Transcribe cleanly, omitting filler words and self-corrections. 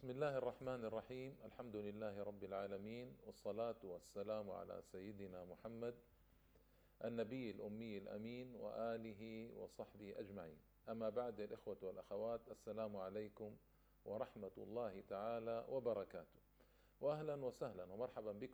بسم الله الرحمن الرحيم. الحمد لله رب العالمين، والصلاة والسلام على سيدنا محمد النبي الأمي الأمين وآله وصحبه أجمعين. أما بعد، الإخوة والأخوات، السلام عليكم ورحمة الله تعالى وبركاته، وأهلا وسهلا ومرحبا بكم